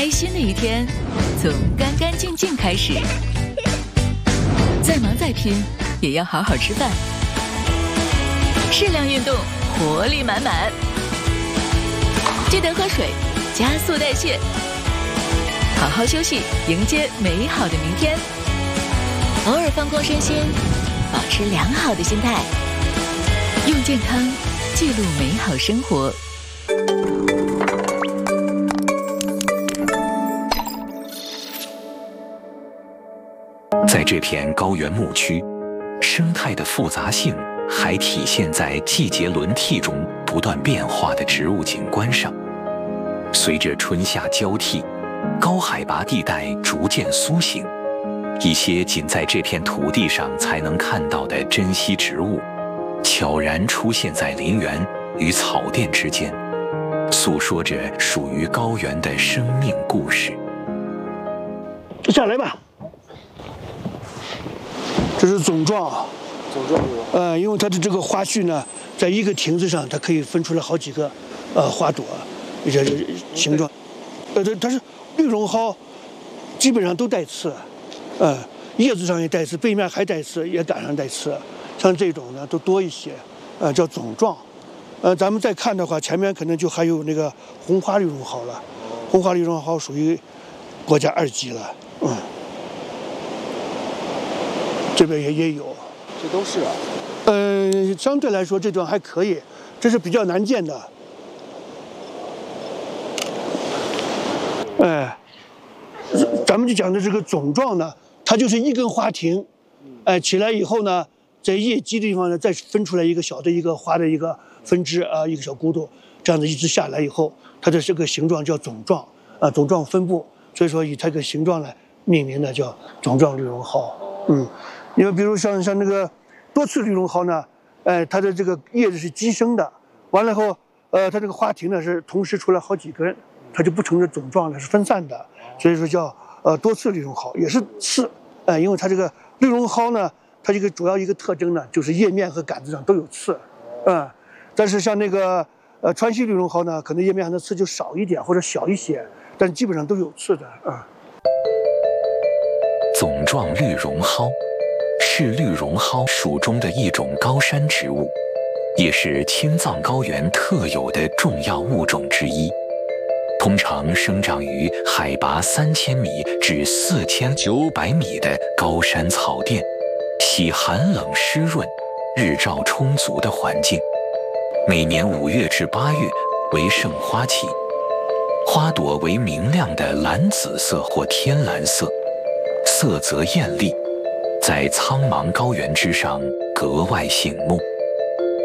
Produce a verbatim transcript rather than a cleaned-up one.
开心的一天从干干净净开始，再忙再拼也要好好吃饭，适量运动，活力满满。记得喝水，加速代谢，好好休息，迎接美好的明天。偶尔放空身心，保持良好的心态，用健康记录美好生活。 在这片高原牧区，生态的复杂性还体现在季节轮替中不断变化的植物景观上。随着春夏交替，高海拔地带逐渐苏醒，一些仅在这片土地上才能看到的珍稀植物，悄然出现在林园与草甸之间，诉说着属于高原的生命故事。 下来吧。这是总状， 总状呃，因为它的这个花序呢，在一个亭子上，它可以分出来好几个，呃，花朵，一些形状。呃，它它是绿绒蒿，基本上都带刺，呃，叶子上也带刺，背面还带刺，叶杆上带刺。像这种呢，都多一些，呃，叫总状。呃，咱们再看的话，前面可能就还有那个红花绿绒蒿了。红花绿绒蒿属于国家二级了，嗯。这边也也有， 这都是啊。 呃，相对来说这段还可以，这是比较难见的。哎，咱们就讲的这个总状呢，它就是一根花亭，哎，起来以后呢，在叶基的地方呢，再分出来一个小的一个花的一个分支啊，一个小骨头，这样子一直下来以后，它的这个形状叫总状啊，总状分布，所以说以它这个形状来命名的叫总状绿绒蒿，嗯。因为比如像像那个多刺绿绒蒿呢，呃，它的这个叶子是畸生的，完了后，呃，它这个花亭呢是同时出来好几根，它就不成这总状了，是分散的，所以说叫呃多刺绿绒蒿，也是刺，呃，因为它这个绿绒蒿呢，它这个主要一个特征呢，就是叶面和杆子上都有刺，嗯，但是像那个呃川西绿绒蒿呢，可能叶面上的刺就少一点或者小一些，但基本上都有刺的啊。 总状绿绒蒿是绿绒蒿属中的一种高山植物，也是青藏高原特有的重要物种之一。通常生长于海拔三千米至四千九百米的高山草甸，喜寒冷湿润、日照充足的环境。每年五月至八月为盛花期，花朵为明亮的蓝紫色或天蓝色，色泽艳丽，在苍茫高原之上格外醒目。